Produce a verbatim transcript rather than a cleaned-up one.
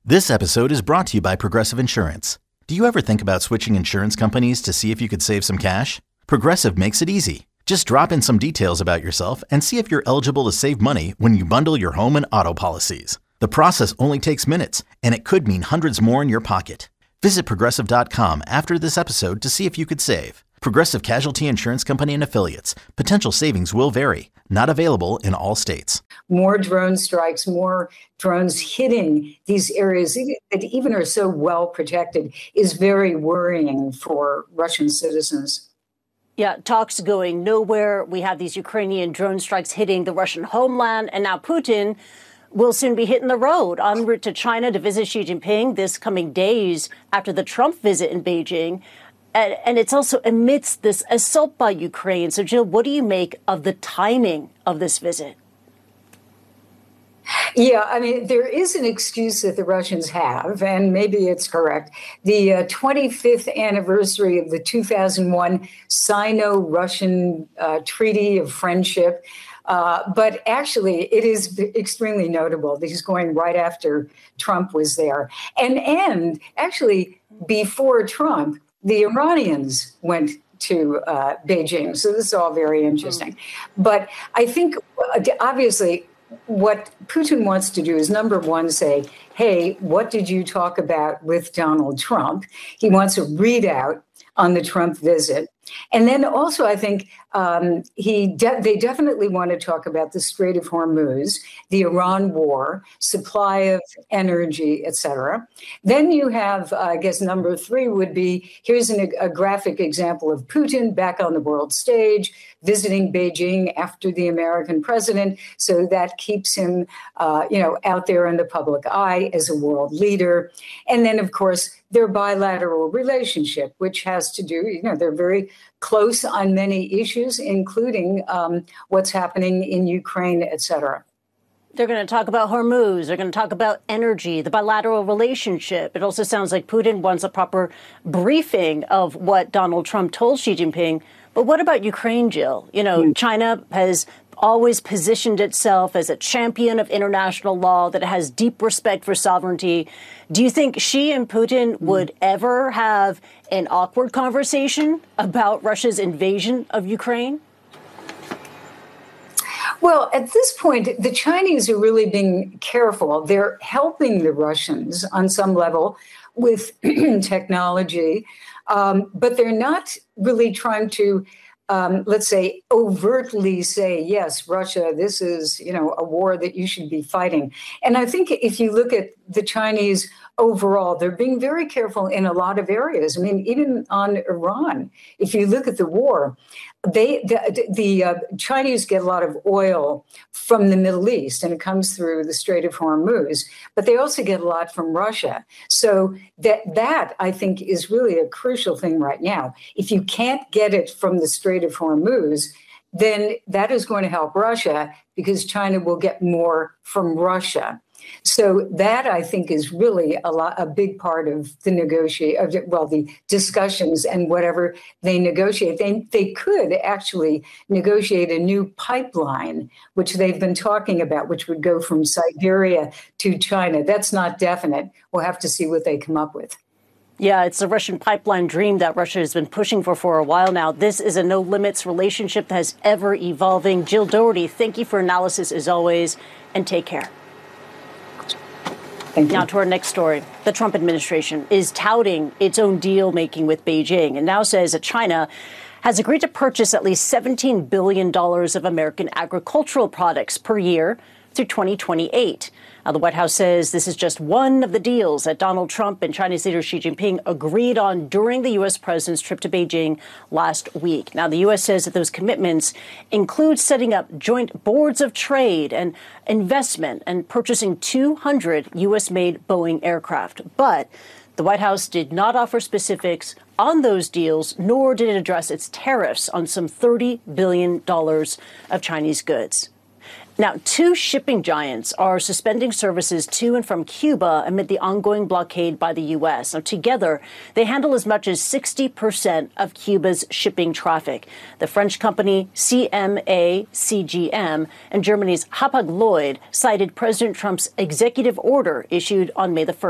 This episode is brought to you by Progressive Insurance. Do you ever think about switching insurance companies to see if you could save some cash? Progressive makes it easy. Just drop in some details about yourself and see if you're eligible to save money when you bundle your home and auto policies. The process only takes minutes, and it could mean hundreds more in your pocket. Visit Progressive dot com after this episode to see if you could save. Progressive Casualty Insurance Company and Affiliates. Potential savings will vary. Not available in all states. More drone strikes, more drones hitting these areas that even are so well protected is very worrying for Russian citizens. Yeah, talks going nowhere. We have these Ukrainian drone strikes hitting the Russian homeland, and now Putin will soon be hitting the road en route to China to visit Xi Jinping this coming days after the Trump visit in Beijing. And, and it's also amidst this assault by Ukraine. So, Jill, what do you make of the timing of this visit? Yeah, I mean, there is an excuse that the Russians have, and maybe it's correct. The uh, twenty-fifth anniversary of the two thousand one Sino-Russian uh, Treaty of Friendship. Uh, but actually, it is extremely notable that he's going right after Trump was there. And, and actually, before Trump, the Iranians went to uh, Beijing. So this is all very interesting. Mm-hmm. But I think, obviously, what Putin wants to do is, number one, say, hey, what did you talk about with Donald Trump? He wants a readout on the Trump visit. And then also, I think um, he de- they definitely want to talk about the Strait of Hormuz, the Iran war, supply of energy, et cetera. Then you have, uh, I guess, number three would be, here's an, a graphic example of Putin back on the world stage, visiting Beijing after the American president. So that keeps him, uh, you know, out there in the public eye as a world leader. And then, of course, their bilateral relationship, which has to do, you know, they're very close on many issues, including um, what's happening in Ukraine, et cetera. They're going to talk about Hormuz. They're going to talk about energy, the bilateral relationship. It also sounds like Putin wants a proper briefing of what Donald Trump told Xi Jinping. But what about Ukraine, Jill? You know, mm. China has always positioned itself as a champion of international law, that it has deep respect for sovereignty. Do you think Xi and Putin mm. would ever have an awkward conversation about Russia's invasion of Ukraine? Well, at this point, the Chinese are really being careful. They're helping the Russians on some level with technology, um, but they're not really trying to, um, let's say, overtly say, yes, Russia, this is, you know, a war that you should be fighting. And I think if you look at the Chinese overall, they're being very careful in a lot of areas. I mean, even on Iran, if you look at the war, they the, the uh, Chinese get a lot of oil from the Middle East, and it comes through the Strait of Hormuz, but they also get a lot from Russia. So that that I think is really a crucial thing right now. If you can't get it from the Strait of Hormuz, then that is going to help Russia, because China will get more from Russia. So that, I think, is really a lot, a big part of the negotiate, well, the discussions and whatever they negotiate. They they could actually negotiate a new pipeline, which they've been talking about, which would go from Siberia to China. That's not definite. We'll have to see what they come up with. Yeah, it's the Russian pipeline dream that Russia has been pushing for for a while now. This is a no-limits relationship that is ever evolving. Jill Dougherty, thank you for analysis as always, and take care. Now to our next story. The Trump administration is touting its own deal making with Beijing, and now says that China has agreed to purchase at least seventeen billion dollars of American agricultural products per year through twenty twenty-eight. Now, the White House says this is just one of the deals that Donald Trump and Chinese leader Xi Jinping agreed on during the U S president's trip to Beijing last week. Now, the U S says that those commitments include setting up joint boards of trade and investment and purchasing two hundred U S-made Boeing aircraft. But the White House did not offer specifics on those deals, nor did it address its tariffs on some thirty billion dollars of Chinese goods. Now, two shipping giants are suspending services to and from Cuba amid the ongoing blockade by the U S. Now, together, they handle as much as sixty percent of Cuba's shipping traffic. The French company C M A C G M and Germany's Hapag-Lloyd cited President Trump's executive order issued on May the first.